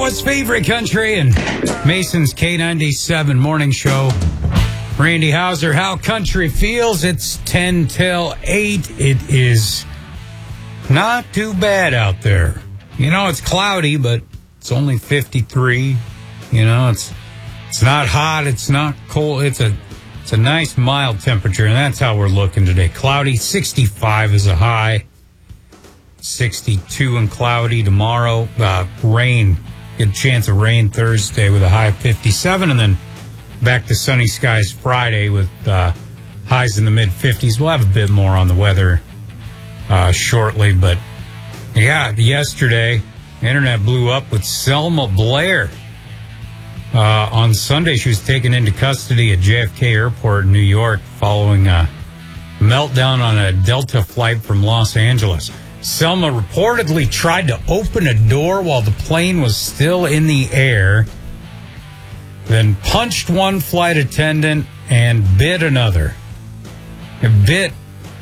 Iowa's favorite country and Mason's K97 morning show. Randy Hauser, how country feels. It's 10 till 8. It is not too bad out there. You know, it's cloudy, but it's only 53. You know, it's not hot. It's not cold. It's a nice mild temperature, and that's how we're looking today. Cloudy, 65 is a high. 62 and cloudy tomorrow. Rain, good chance of rain Thursday with a high of 57, and then back to sunny skies Friday with highs in the mid-50s. We'll have a bit more on the weather shortly, but yeah, yesterday, the internet blew up with Selma Blair. On Sunday, she was taken into custody at JFK Airport in New York following a meltdown on a Delta flight from Los Angeles. Selma reportedly tried to open a door while the plane was still in the air, then punched one flight attendant and bit another. Bit,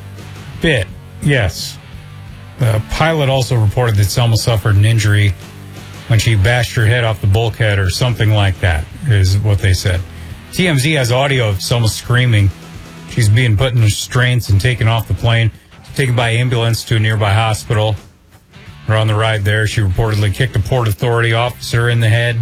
yes. The pilot also reported that Selma suffered an injury when she bashed her head off the bulkhead or something like that, is what they said. TMZ has audio of Selma screaming. She's being put in restraints and taken off the plane, taken by ambulance to a nearby hospital. Or on the ride there, she reportedly kicked a Port Authority officer in the head.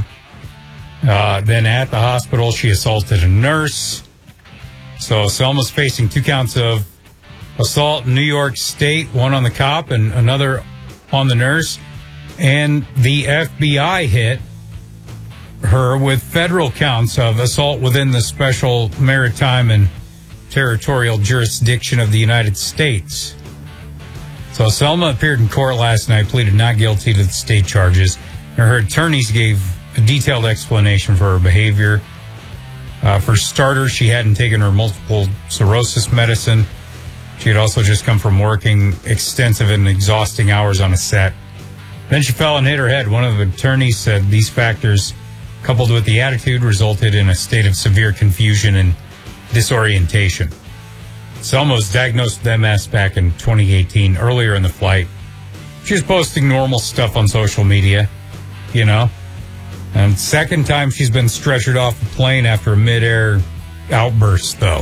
Then at the hospital, she assaulted a nurse. So Selma's facing 2 counts of assault in New York State, one on the cop and another on the nurse. And the FBI hit her with federal counts of assault within the special maritime and territorial jurisdiction of the United States. So Selma appeared in court last night, pleaded not guilty to the state charges. Her attorneys gave a detailed explanation for her behavior. For starters, she hadn't taken her multiple sclerosis medicine. She had also just come from working extensive and exhausting hours on a set. Then she fell and hit her head. One of the attorneys said these factors, coupled with the attitude, resulted in a state of severe confusion and disorientation. Selma was diagnosed with MS back in 2018, earlier in the flight. She was posting normal stuff on social media, you know. And second time she's been stretchered off the plane after a midair outburst, though.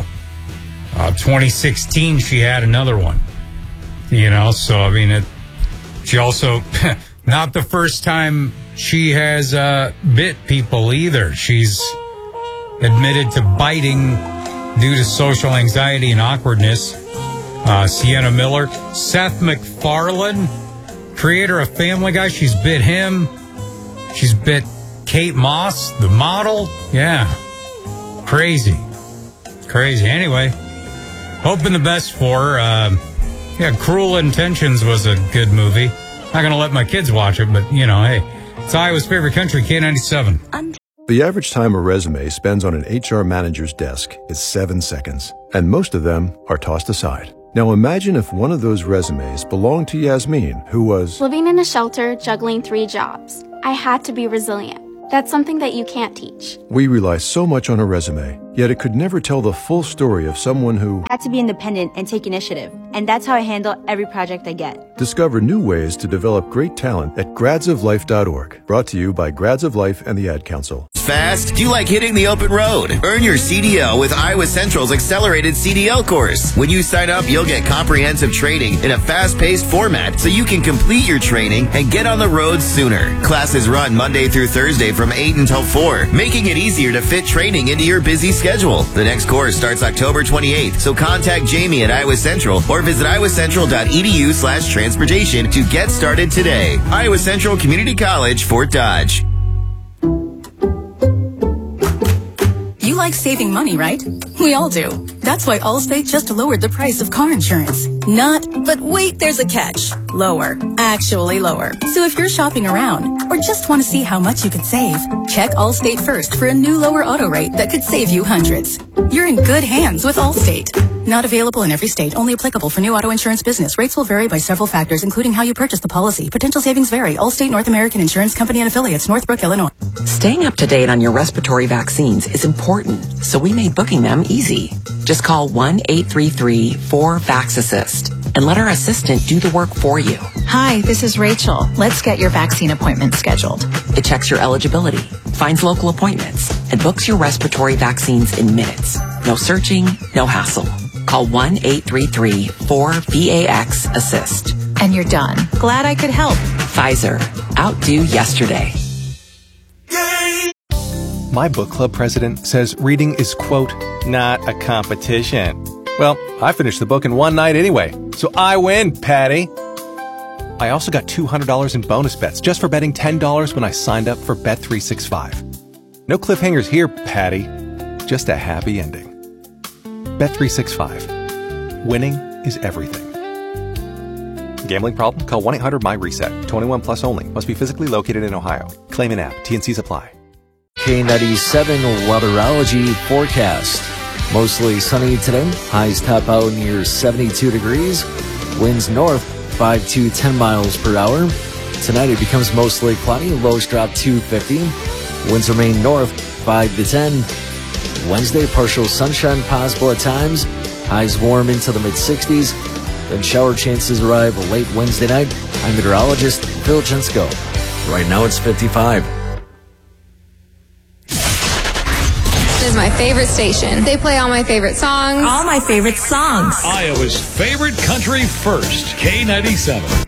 2016, she had another one, you know. So, I mean, she also, not the first time she has bit people either. She's admitted to biting due to social anxiety and awkwardness. Sienna Miller. Seth MacFarlane, creator of Family Guy, she's bit him. She's bit Kate Moss, the model. Yeah. Crazy. Anyway, hoping the best for her. Yeah, Cruel Intentions was a good movie. Not going to let my kids watch it, but, you know, hey, it's Iowa's favorite country, K97. The average time a resume spends on an HR manager's desk is 7 seconds, and most of them are tossed aside. Now imagine if one of those resumes belonged to Yasmin, who was living in a shelter, juggling 3 jobs. I had to be resilient. That's something that you can't teach. We rely so much on a resume, yet it could never tell the full story of someone who had to be independent and take initiative. And that's how I handle every project I get. Discover new ways to develop great talent at gradsoflife.org. Brought to you by Grads of Life and the Ad Council. Fast? Do you like hitting the open road? Earn your CDL with Iowa Central's accelerated CDL course. When you sign up, you'll get comprehensive training in a fast-paced format so you can complete your training and get on the road sooner. Classes run Monday through Thursday from 8 until 4, making it easier to fit training into your busy schedule. The next course starts October 28th, so contact Jamie at Iowa Central or visit iowacentral.edu/transportation to get started today. Iowa Central Community College, Fort Dodge. You like saving money, right? We all do. That's why Allstate just lowered the price of car insurance. But wait, there's a catch. Lower. Actually lower. So if you're shopping around or just want to see how much you could save, check Allstate first for a new lower auto rate that could save you hundreds. You're in good hands with Allstate. Not available in every state. Only applicable for new auto insurance business. Rates will vary by several factors, including how you purchase the policy. Potential savings vary. Allstate North American Insurance Company and Affiliates, Northbrook, Illinois. Staying up to date on your respiratory vaccines is important, so we made booking them easy. Just call 1-833-4-VAX-ASSIST and let our assistant do the work for you. Hi, this is Rachel. Let's get your vaccine appointment scheduled. It checks your eligibility, finds local appointments, and books your respiratory vaccines in minutes. No searching, no hassle. Call 1-833-4VAX-ASSIST. And you're done. Glad I could help. Pfizer. Outdo yesterday. My book club president says reading is, quote, not a competition. Well, I finished the book in one night anyway, so I win, Patty. I also got $200 in bonus bets just for betting $10 when I signed up for Bet365. No cliffhangers here, Patty. Just a happy ending. Bet365. Winning is everything. Gambling problem? Call 1-800-MY-RESET. 21 plus only. Must be physically located in Ohio. Claim an app. T&Cs apply. K97 weatherology forecast. Mostly sunny today. Highs top out near 72 degrees. Winds north 5 to 10 miles per hour. Tonight it becomes mostly cloudy. Lows drop to 50. Winds remain north 5 to 10. Wednesday, partial sunshine possible at times. Highs warm into the mid-60s. Then shower chances arrive late Wednesday night. I'm meteorologist Phil Chensko. Right now it's 55. This is my favorite station. They play all my favorite songs. All my favorite songs. Iowa's favorite country first, K97.